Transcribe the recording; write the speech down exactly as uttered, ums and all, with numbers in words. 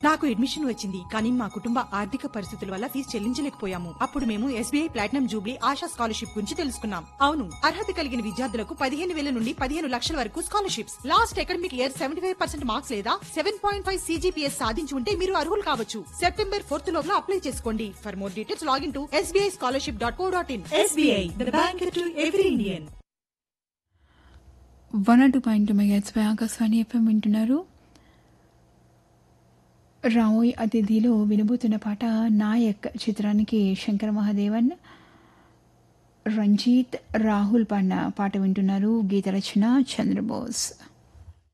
నాకు అడ్మిషన్ వచ్చింది, కానీ మా కుటుంబ ఆర్థిక పరిస్థితుల వల్ల ఫీజు చెల్లించలేకపోయాము. అప్పుడు మేము SBI platinum Jubilee ASHA scholarship గురించి తెలుసుకున్నాం. అవును, అర్హత కలిగిన విద్యార్థులకు పదిహేను వేల నుండి పదిహేను లక్షల వరకు scholarships. Last academic year seventy five percent marks లేదా సెవెన్ పాయింట్ ఫైవ్ సీజీపీఎస్ సాధించి ఉంటే మీరు అర్హులు కావచ్చు. సెప్టెంబర్ ఫోర్త్ లోపల అప్లై చేసుకోండి. For more details login to SBI scholarship dot co dot in. SBI, the bank to every Indian. One or two point two మెగాట్స్ pi Akashvani FM వింటున్నారు. రావోయ్ అతిథిలో వినబోతున్న పాట నాయక్ చిత్రానికి శంకర్ మహాదేవన్, రంజిత్, రాహుల్ పాడిన పాట వింటున్నారు. గీత రచన చంద్రబోస్.